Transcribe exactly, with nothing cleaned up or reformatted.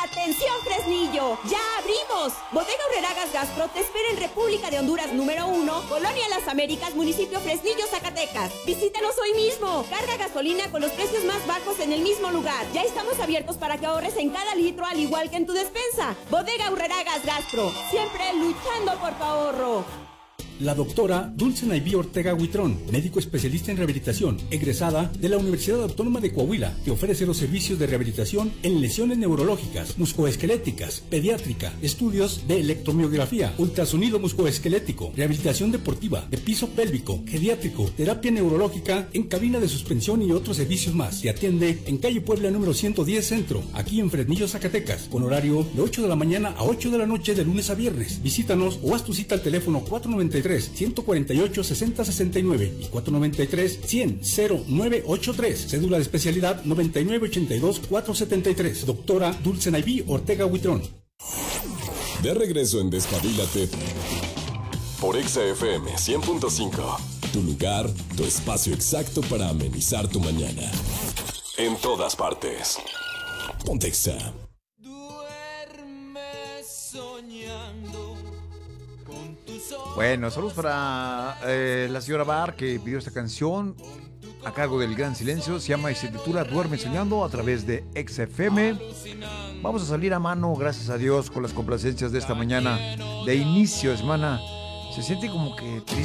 ¡Atención, Fresnillo! ¡Ya abrimos! Bodega Aurreragas Gastro te espera en República de Honduras número uno, Colonia Las Américas, municipio Fresnillo, Zacatecas. Visítanos hoy mismo. Carga gasolina con los precios más bajos en el mismo lugar. Ya estamos abiertos para que ahorres en cada litro, al igual que en tu despensa. Bodega Aurreragas Gastro, siempre luchando por tu ahorro. La doctora Dulce Naiví Ortega Huitrón, médico especialista en rehabilitación, egresada de la Universidad Autónoma de Coahuila, que ofrece los servicios de rehabilitación en lesiones neurológicas, musculoesqueléticas, pediátrica, estudios de electromiografía, ultrasonido musculoesquelético, rehabilitación deportiva, de piso pélvico, geriátrico, terapia neurológica en cabina de suspensión y otros servicios más. Se atiende en calle Puebla número ciento diez Centro, aquí en Fresnillo, Zacatecas, con horario de ocho de la mañana a ocho de la noche de lunes a viernes. Visítanos o haz tu cita al teléfono cuatro noventa y tres, ciento cuarenta y ocho, sesenta sesenta y nueve y cuatro noventa y tres, cien, cero nueve ochenta y tres. Cédula de especialidad noventa y nueve ochenta y dos, cuatrocientos setenta y tres. Doctora Dulce Naiví Ortega Huitrón. De regreso en Despabilate por Exa F M cien punto cinco. Tu lugar, tu espacio exacto para amenizar tu mañana. En todas partes. Ponte Exa. Bueno, saludos para eh, la señora Bar, que pidió esta canción a cargo del Gran Silencio. Se llama y se titula Duerme Soñando, a través de Exa F M. Vamos a salir a mano, gracias a Dios, con las complacencias de esta mañana de inicio de semana. Se siente como que triste.